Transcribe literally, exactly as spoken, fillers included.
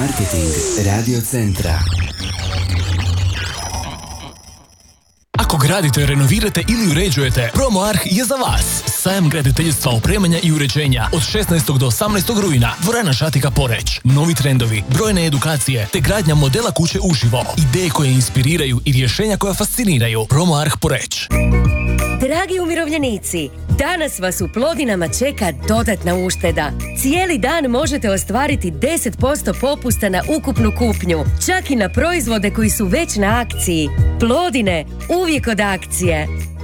Marketing Radio Centra. Ako gradite, renovirate ili uređujete, PromoArch je za vas. Sajam graditeljstva, opremanja i uređenja od šesnaestog do osamnaestog rujna. Dvorana Šatika Poreć. Novi trendovi, brojne edukacije te gradnja modela kuće uživo. Ideje koje inspiriraju i rješenja koja fasciniraju. PromoArch Poreć. Dragi umirovljenici, danas vas u Plodinama čeka dodatna ušteda. Cijeli dan možete ostvariti deset posto popusta na ukupnu kupnju, čak i na proizvode koji su već na akciji. Plodine, uvijek od akcije.